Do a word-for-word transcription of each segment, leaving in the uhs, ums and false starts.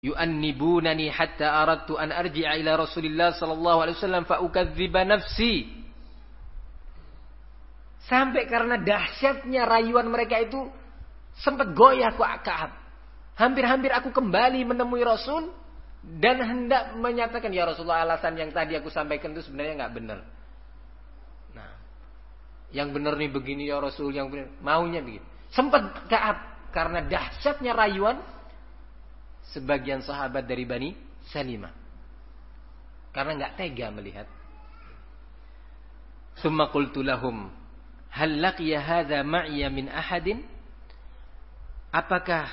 yu'annibunani hatta aradtu an arji'a ila Rasulillah sallallahu alaihi wasallam fa ukadziba nafsi. Sampai karena dahsyatnya rayuan mereka itu sempat goyah ku Ka'ab. Hampir-hampir aku kembali menemui Rasul dan hendak menyatakan, ya Rasulullah, alasan yang tadi aku sampaikan itu sebenarnya enggak benar. Nah, yang benar nih begini ya Rasul, yang benar maunya begitu. Sempat Ka'ab karena dahsyatnya rayuan sebagian sahabat dari Bani Salimah. Karena enggak tega melihat. Tsumma qultu lahum, hal laqiya hadza ma'iya min ahadin? Apakah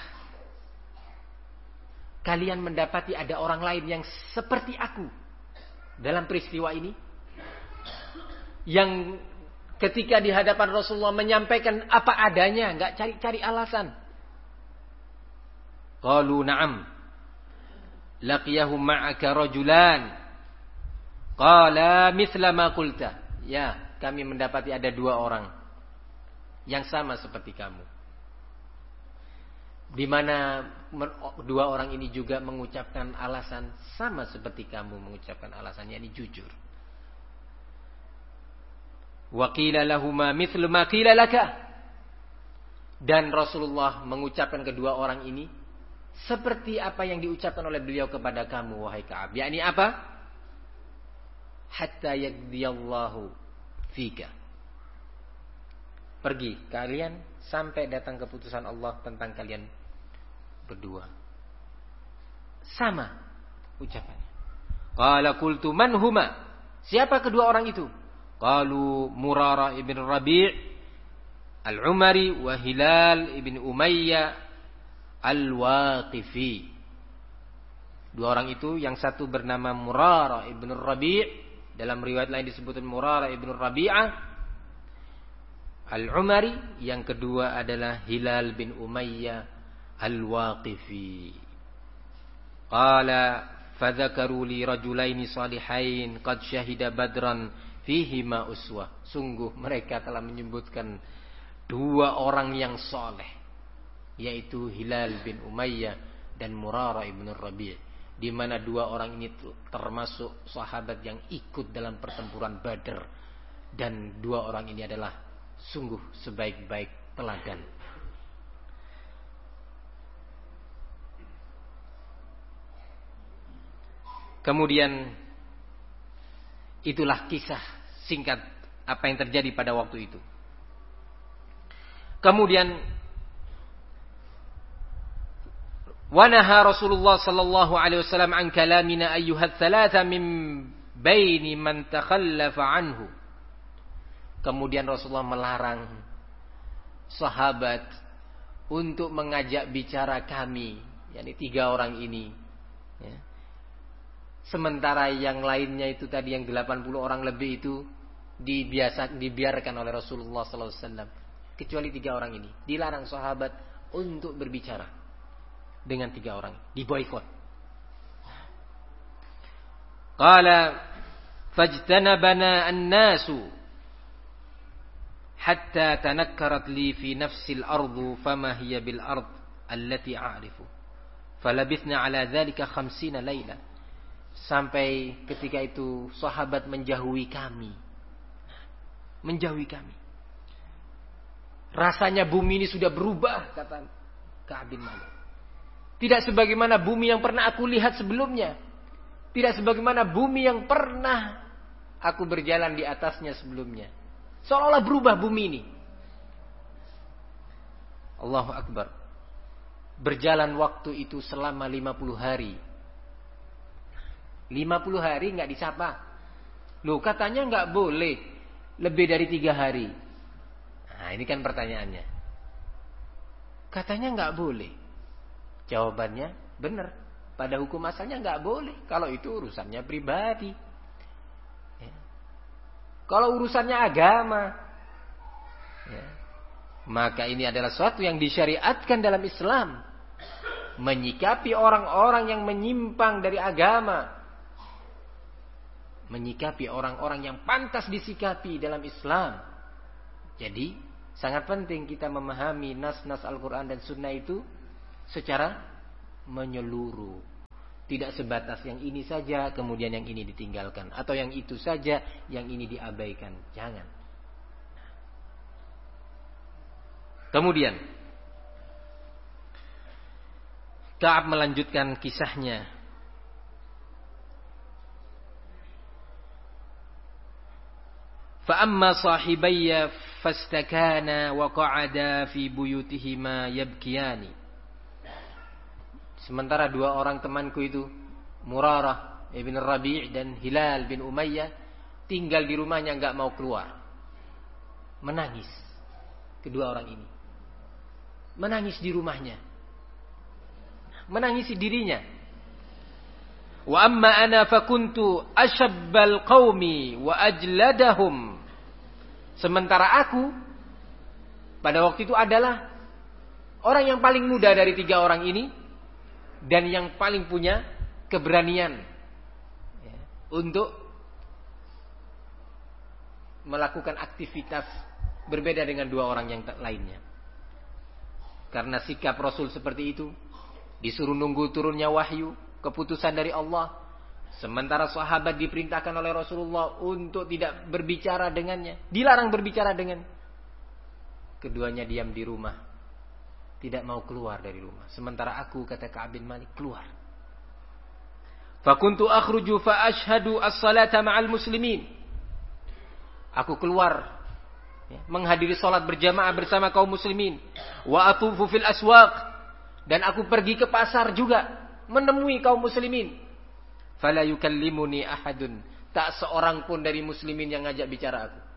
kalian mendapati ada orang lain yang seperti aku dalam peristiwa ini? Yang ketika di hadapan Rasulullah menyampaikan apa adanya, enggak cari-cari alasan. Qalu na'am. Laqiyahum ma'aka rajulan. Qala mithla ma qulta. Ya, kami mendapati ada dua orang yang sama seperti kamu. Di mana dua orang ini juga mengucapkan alasan sama seperti kamu mengucapkan alasannya, ini jujur. Wa qila lahumā mithlu mā qila laka. Dan Rasulullah mengucapkan kedua orang ini seperti apa yang diucapkan oleh beliau kepada kamu, wahai Ka'ab. Yakni apa? Hatta yaqdiyallahu fika. Pergi kalian sampai datang keputusan Allah tentang kalian berdua. Sama ucapannya. Qala qultu man huma? Siapa kedua orang itu? Qalu Murarah ibn Rabi' al-Umari wa Hilal ibn Umayyah al-Waqifi. Dua orang itu, yang satu bernama Murarah ibn Rabi', dalam riwayat lain disebutkan Murarah ibn Rabi'ah al-Umari, yang kedua adalah Hilal bin Umayyah al-Waqifi. Qala fadzakaru li rajulaini salihain qad syahida badran fihi ma uswah. Sungguh mereka telah menyebutkan dua orang yang saleh, yaitu Hilal bin Umayyah dan Murarah ibn Rabi', di mana dua orang ini termasuk sahabat yang ikut dalam pertempuran Badar, dan dua orang ini adalah sungguh sebaik-baik teladan. Kemudian itulah kisah singkat apa yang terjadi pada waktu itu. Kemudian wanaha Rasulullah sallallahu alaihi wasallam an kalamina ayyuhat thalatha min baini man takhallafa anhu. Kemudian Rasulullah melarang sahabat untuk mengajak bicara kami, yakni tiga orang ini, ya. Sementara yang lainnya itu tadi yang delapan puluh orang lebih itu dibiasa, dibiarkan oleh Rasulullah sallallahu alaihi wasallam. Kecuali tiga orang ini dilarang sahabat untuk berbicara dengan tiga orang, diboikot. Qala fajtanabana an-nasu hatta tanakkarat li fi nafsi al-ardu fama hiya bil ard allati a'rifu falabithna ala dhalika khamsina layla. Sampai ketika itu sahabat menjauhi kami, menjauhi kami. Rasanya bumi ini sudah berubah, kata Ka'ab bin Malik. Tidak sebagaimana bumi yang pernah aku lihat sebelumnya. Tidak sebagaimana bumi yang pernah aku berjalan di atasnya sebelumnya. Seolah-olah berubah bumi ini. Allahu Akbar. Berjalan waktu itu selama lima puluh hari. lima puluh hari enggak disapa. Loh, katanya enggak boleh lebih dari tiga hari. Nah, ini kan pertanyaannya. Katanya enggak boleh. Jawabannya benar. Pada hukum asalnya enggak boleh. Kalau itu urusannya pribadi. Ya. Kalau urusannya agama, ya, maka ini adalah sesuatu yang disyariatkan dalam Islam. Menyikapi orang-orang yang menyimpang dari agama, menyikapi orang-orang yang pantas disikapi dalam Islam. Jadi sangat penting kita memahami nas-nas Al-Quran dan Sunnah itu secara menyeluruh. Tidak sebatas yang ini saja, kemudian yang ini ditinggalkan. Atau yang itu saja, yang ini diabaikan. Jangan. Kemudian, Ka'ab melanjutkan kisahnya. Fa'amma sahibayya fastakana wa qa'ada fi buyutihima yabkiyani. Sementara dua orang temanku itu, Murarah ibn Rabi' dan Hilal bin Umayyah, tinggal di rumahnya, enggak mau keluar. Menangis. Kedua orang ini menangis di rumahnya, menangisi dirinya. Wa amma ana fakuntu ashabbal qaumi wa ajladahum. Sementara aku pada waktu itu adalah orang yang paling muda dari tiga orang ini dan yang paling punya keberanian ya, untuk melakukan aktivitas berbeda dengan dua orang yang lainnya. Karena sikap Rasul seperti itu, disuruh nunggu turunnya wahyu, keputusan dari Allah. Sementara sahabat diperintahkan oleh Rasulullah untuk tidak berbicara dengannya, dilarang berbicara dengan. Keduanya diam di rumah, tidak mau keluar dari rumah. Sementara aku, kata Ka'ab bin Malik, keluar. Fakuntu akhruju fa ashhadu as-salata ma'al muslimin. Aku keluar ya, menghadiri salat berjamaah bersama kaum muslimin. Wa atufu fil aswaq, dan aku pergi ke pasar juga menemui kaum muslimin. Fala yukallimuni ahadun, tak seorang pun dari muslimin yang ngajak bicara aku.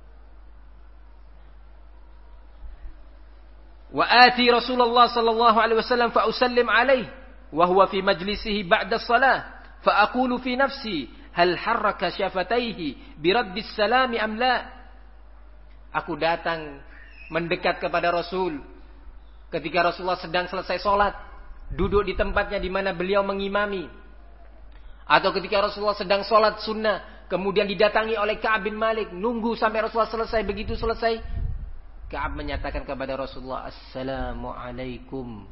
Wa ati Rasulullah sallallahu alaihi wasallam fa usallim alaihi wa huwa fi majlisihi ba'da shalah fa aqulu fi nafsi hal harraka syafataihi bi raddis salami am la. Aku datang mendekat kepada Rasul ketika Rasulullah sedang selesai sholat, duduk di tempatnya di mana beliau mengimami, atau ketika Rasulullah sedang sholat sunnah kemudian didatangi oleh Ka'ab bin Malik, nunggu sampai Rasulullah selesai. Begitu selesai, Ka'ab menyatakan kepada Rasulullah, Assalamualaikum.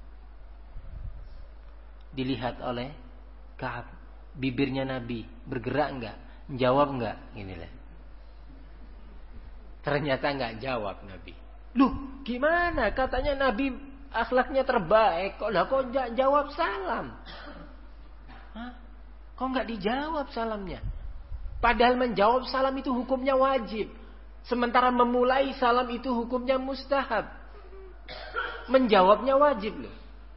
Dilihat oleh Ka'ab, bibirnya Nabi bergerak enggak, jawab enggak, inilah. Ternyata enggak jawab Nabi. Loh, gimana? Katanya Nabi akhlaknya terbaik, kok lah kok enggak jawab salam? Hah? Kok enggak dijawab salamnya? Padahal menjawab salam itu hukumnya wajib. Sementara memulai salam itu hukumnya mustahab. Menjawabnya wajib loh.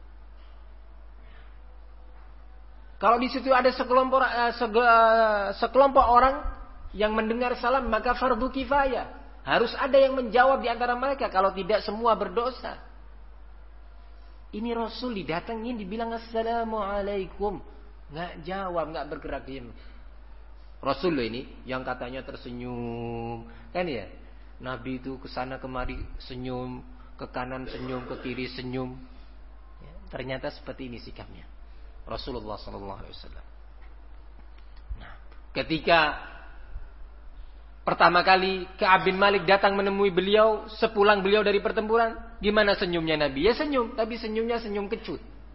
Kalau di situ ada sekelompok uh, sege, uh, sekelompok orang yang mendengar salam, maka fardu kifayah. Harus ada yang menjawab di antara mereka, kalau tidak semua berdosa. Ini Rasul didatengin, dibilang Assalamualaikum, nggak jawab, nggak bergerak, diam. Rasul loh ini yang katanya tersenyum, kan ya? Nabi itu kesana kemari senyum, ke kanan senyum, ke kiri senyum. Ya, ternyata seperti ini sikapnya Rasulullah Sallallahu Alaihi Wasallam. Nah, ketika pertama kali Ka'ab bin Malik datang menemui beliau sepulang beliau dari pertempuran, gimana senyumnya Nabi? Ya senyum, tapi senyumnya senyum kecut.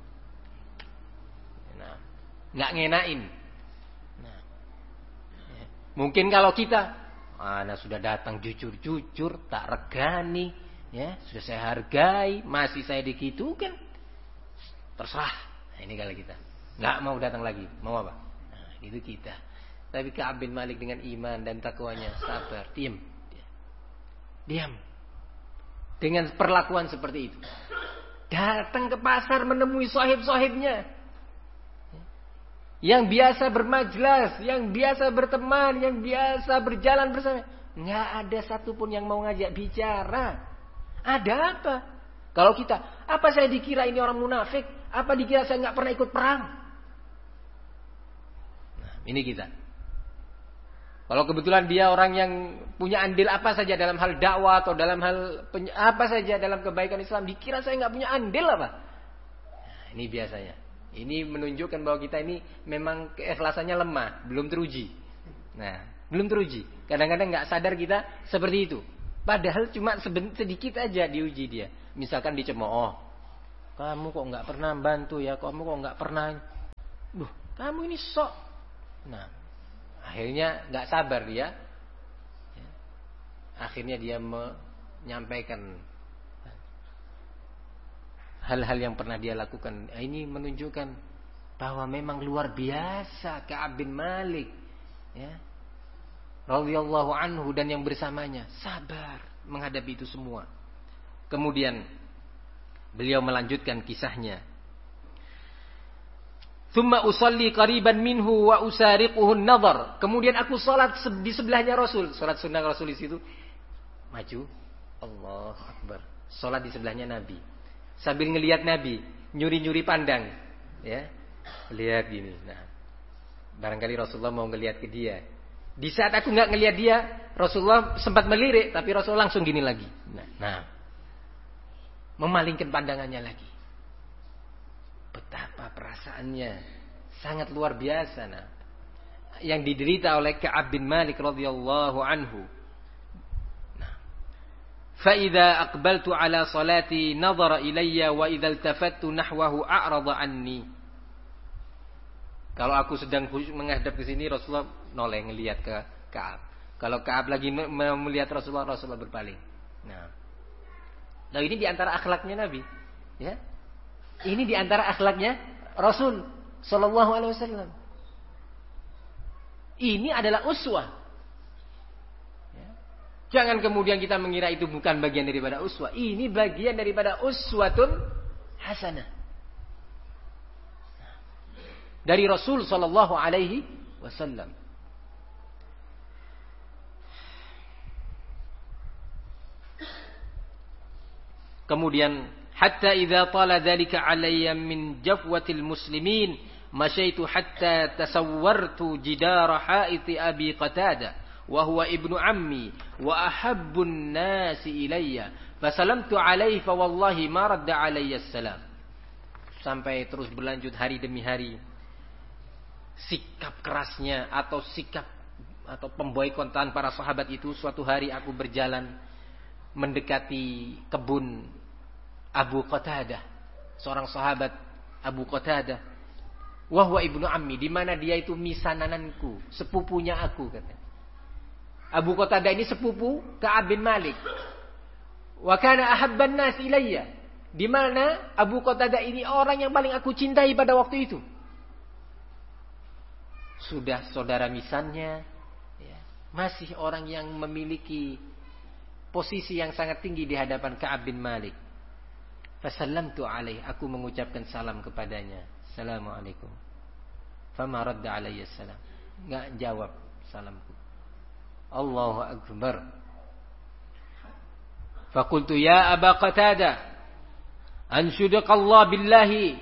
Nah, nggak ngenain. Nah, ya. Mungkin kalau kita, ana sudah datang jujur-jujur, tak regani, ya sudah saya hargai, masih saya dikitukan, terserah. Nah, ini kalau kita nggak mau datang lagi, mau apa? Nah, itu kita. Tapi Ka'ab bin Malik dengan iman dan takwanya sabar, diam. Diam. Dengan perlakuan seperti itu. Datang ke pasar menemui sahib-sahibnya. Yang biasa bermajlas, yang biasa berteman, yang biasa berjalan bersama. Nggak ada satupun yang mau ngajak bicara. Ada apa? Kalau kita, apa saya dikira ini orang munafik? Apa dikira saya nggak pernah ikut perang? Nah, ini kita. Kalau kebetulan dia orang yang punya andil apa saja dalam hal dakwah atau dalam hal apa saja dalam kebaikan Islam, dikira saya nggak punya andil apa? Nah, ini biasanya. Ini menunjukkan bahwa kita ini memang keikhlasannya lemah, belum teruji. Nah, belum teruji. Kadang-kadang nggak sadar kita seperti itu. Padahal cuma sedikit aja diuji dia. Misalkan dicemooh, oh, kamu kok nggak pernah bantu ya, kamu kok nggak pernah. Loh, kamu ini sok. Nah, akhirnya nggak sabar dia. Akhirnya dia menyampaikan hal-hal yang pernah dia lakukan. Ini menunjukkan bahwa memang luar biasa Ka'ab bin Malik, ya, radhiyallahu anhu dan yang bersamanya sabar menghadapi itu semua. Kemudian beliau melanjutkan kisahnya. Thumma usalli qariban minhu wa usariquhu an-nazar. Kemudian aku salat di sebelahnya Rasul. Salat sunnah Rasul di situ. Maju. Allahu Akbar. Salat di sebelahnya Nabi. Sambil ngelihat Nabi, nyuri-nyuri pandang, ya. Lihat gini. Nah, barangkali Rasulullah mau ngelihat ke dia. Di saat aku enggak ngelihat dia, Rasulullah sempat melirik, tapi Rasulullah langsung gini lagi. Nah, nah. Memalingkan pandangannya lagi. Betapa perasaannya sangat luar biasa, nah, yang diderita oleh Ka'ab bin Malik radhiyallahu anhu. Nah, fa idza aqbaltu ala salati nadhara ilayya wa idza iltafattu nahwahu a'rada anni. Kalau aku sedang menghadap ke sini, Rasulullah noleh ngelihat ke Ka'ab. Kalau Ka'ab lagi melihat Rasulullah, Rasulullah berpaling. Nah, nah ini di antara akhlaknya Nabi, ya. Ini di antara akhlaknya Rasul sallallahu alaihi wasallam. Ini adalah uswah. Ya. Jangan kemudian kita mengira itu bukan bagian daripada uswah. Ini bagian daripada uswatun hasanah. Dari Rasul sallallahu alaihi wasallam. Kemudian hatta idza tala dzalika alayya min jafwatil muslimin masyaitu hatta tasawwartu jidara haiti abi qatada wa huwa ibnu ammi wa ahabbun nasi ilayya fasalamtu alayhi fa wallahi ma radda alayya assalam. Sampai terus berlanjut hari demi hari. Sikap kerasnya atau sikap atau pemboikotan para sahabat itu, suatu hari aku berjalan mendekati kebun Abu Qatadah, seorang sahabat Abu Qatadah. Wahwa ibnu ammi, di mana dia itu misanananku, sepupunya aku, kata. Abu Qatadah ini sepupu Ka'ab bin Malik. Wa kana ahabban nas ilayya, di mana Abu Qatadah ini orang yang paling aku cintai pada waktu itu. Sudah saudara misannya, ya, masih orang yang memiliki posisi yang sangat tinggi di hadapan Ka'ab bin Malik. Fasallamtu alaih, aku mengucapkan salam kepadanya. Assalamualaikum. Fama radda alayya salam. Enggak jawab salamku. Allahu akbar. Faqultu ya Aba Qatada, ansyudaqallah billahi,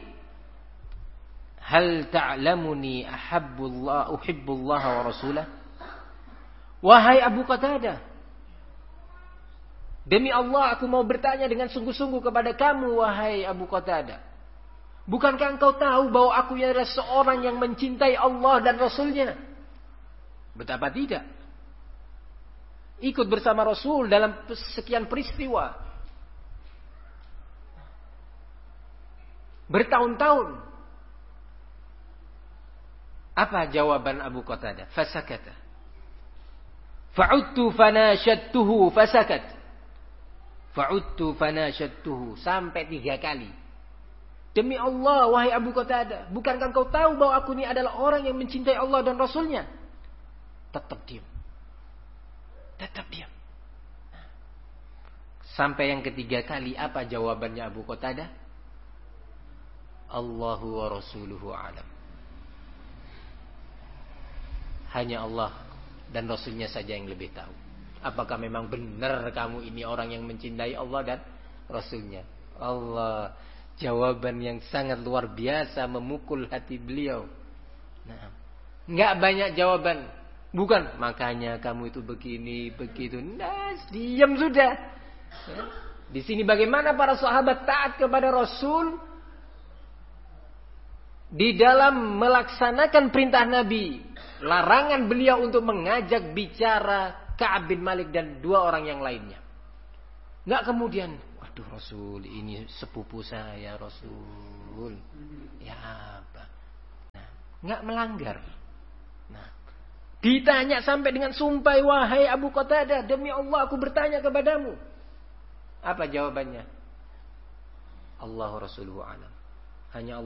hal ta'lamuni ahabbullah uhibbullah wa rasulah. Wahai Abu Qatadah, demi Allah aku mau bertanya dengan sungguh-sungguh kepada kamu, wahai Abu Qatadah. Bukankah engkau tahu bahwa aku adalah seorang yang mencintai Allah dan Rasulnya? Betapa tidak. Ikut bersama Rasul dalam sekian peristiwa. Bertahun-tahun. Apa jawaban Abu Qatadah? Fasakata. Fa'udtu fanashadtuhu fasakat. Fa'udtu fanashadtuhu, sampai tiga kali. Demi Allah, wahai Abu Qatadah, bukankah engkau tahu bahwa aku ini adalah orang yang mencintai Allah dan Rasulnya? Tetap diam. Tetap diam. Sampai yang ketiga kali, apa jawabannya Abu Qatadah? Allahu wa rasuluhu a'lam. Hanya Allah dan Rasulnya saja yang lebih tahu. Apakah memang benar kamu ini orang yang mencintai Allah dan Rasulnya? Allah, jawaban yang sangat luar biasa memukul hati beliau. Nah, nggak banyak jawaban. Bukan, makanya kamu itu begini, begitu. Nah, diam sudah. Ya. Di sini bagaimana para sahabat taat kepada Rasul di dalam melaksanakan perintah Nabi, larangan beliau untuk mengajak bicara Ka'ab bin Malik dan dua orang yang lainnya. Enggak kemudian, waduh Rasul, ini sepupu saya Rasul. Ya apa? Nah, Nggak melanggar. Nah, ditanya sampai dengan sumpah, wahai Abu Qatadah, demi Allah aku bertanya kepadamu. Apa jawabannya? Allahu Rasuluhu alam. Hanya Allah